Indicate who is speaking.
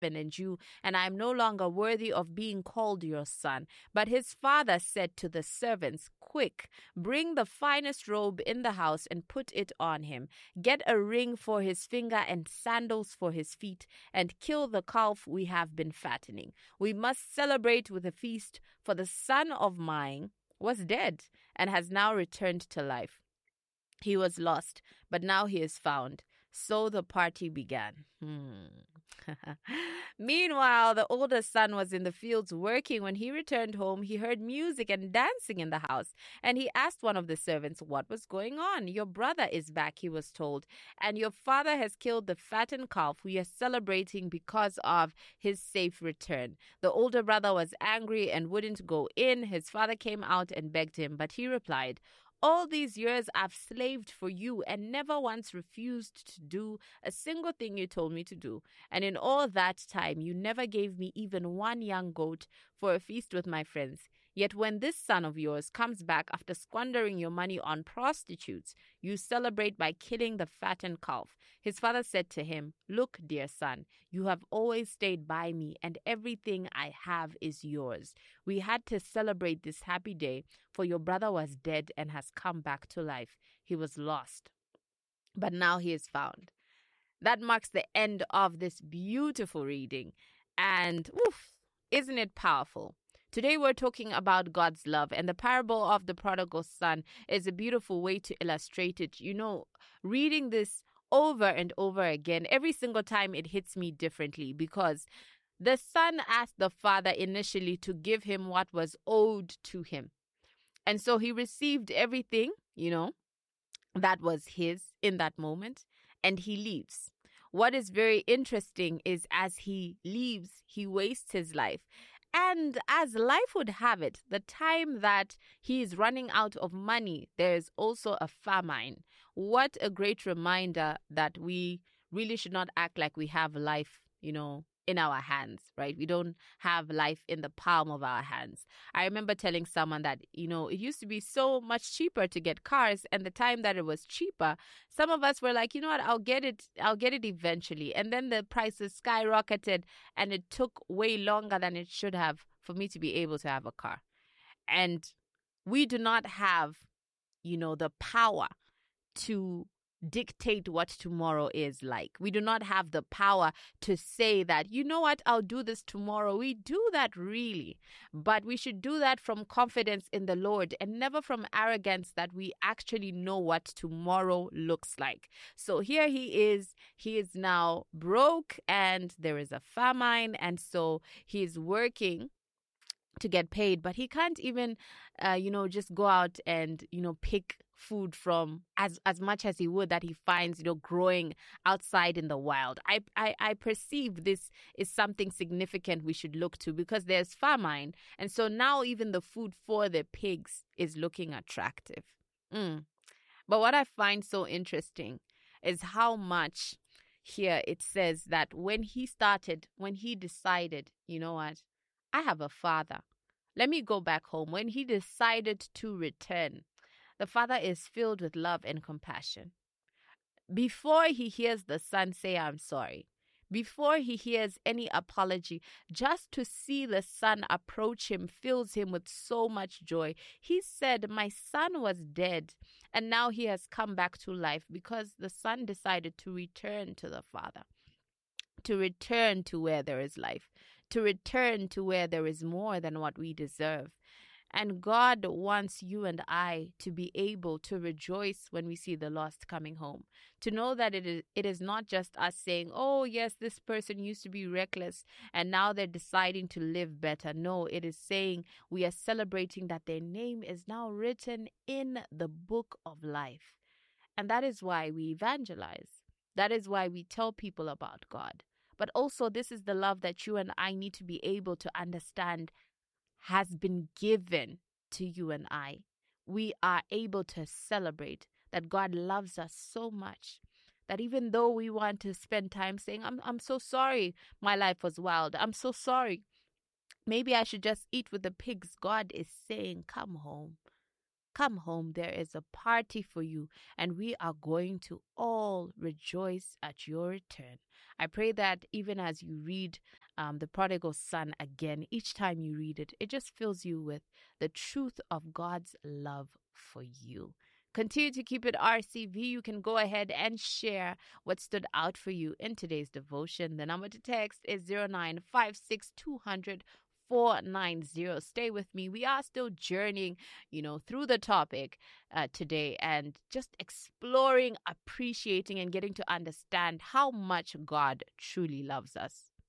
Speaker 1: and you, and I am no longer worthy of being called your son." But his father said to the servants, "Quick, bring the finest robe in the house and put it on him. Get a ring for his finger and sandals for his feet, and kill the calf we have been fattening. We must celebrate with a feast, for the son of mine was dead and has now returned to life. He was lost, but now he is found." So the party began. Meanwhile, the older son was in the fields working. When he returned home, he heard music and dancing in the house. And he asked one of the servants what was going on. "Your brother is back," he was told, "and your father has killed the fattened calf we are celebrating because of his safe return." The older brother was angry and wouldn't go in. His father came out and begged him, but he replied, "All these years I've slaved for you and never once refused to do a single thing you told me to do. And in all that time, you never gave me even one young goat for a feast with my friends. Yet when this son of yours comes back after squandering your money on prostitutes, you celebrate by killing the fattened calf." His father said to him, "Look, dear son, you have always stayed by me, and everything I have is yours. We had to celebrate this happy day, for your brother was dead and has come back to life. He was lost, but now he is found." That marks the end of this beautiful reading. And isn't it powerful? Today we're talking about God's love, and the parable of the prodigal son is a beautiful way to illustrate it. You know, reading this over and over again, every single time it hits me differently, because the son asked the father initially to give him what was owed to him. And so he received everything, that was his in that moment, and he leaves. What is very interesting is as he leaves, he wastes his life. And as life would have it, the time that he is running out of money, there is also a famine. What a great reminder that we really should not act like we have life, in our hands, right? We don't have life in the palm of our hands. I remember telling someone that, it used to be so much cheaper to get cars, and the time that it was cheaper, some of us were like, you know what, I'll get it eventually. And then the prices skyrocketed, and it took way longer than it should have for me to be able to have a car. And we do not have, the power to dictate what tomorrow is like. We do not have the power to say that, you know what, I'll do this tomorrow. We do that really, but we should do that from confidence in the Lord and never from arrogance that we actually know what tomorrow looks like. So here he is now broke and there is a famine, and so he is working to get paid, but he can't even, just go out and, pick food from as much as he would that he finds, growing outside in the wild. I perceive this is something significant we should look to, because there's famine. And so now even the food for the pigs is looking attractive. But what I find so interesting is how much here it says that when he decided, you know what, I have a father. Let me go back home. When he decided to return, the father is filled with love and compassion. Before he hears the son say, "I'm sorry," before he hears any apology, just to see the son approach him fills him with so much joy. He said, "My son was dead, and now he has come back to life," because the son decided to return to the father. To return to where there is life, to return to where there is more than what we deserve. And God wants you and I to be able to rejoice when we see the lost coming home, to know that it is not just us saying, "Oh yes, this person used to be reckless and now they're deciding to live better." No, it is saying we are celebrating that their name is now written in the book of life. And that is why we evangelize. That is why we tell people about God. But also, this is the love that you and I need to be able to understand has been given to you and I. We are able to celebrate that God loves us so much that even though we want to spend time saying, I'm so sorry my life was wild. I'm so sorry. Maybe I should just eat with the pigs. God is saying, come home. Come home. There is a party for you, and we are going to all rejoice at your return. I pray that even as you read The Prodigal Son again, each time you read it, it just fills you with the truth of God's love for you. Continue to keep it RCV. You can go ahead and share what stood out for you in today's devotion. The number to text is 0956 490. Stay with me. We are still journeying, through the topic today and just exploring, appreciating, and getting to understand how much God truly loves us.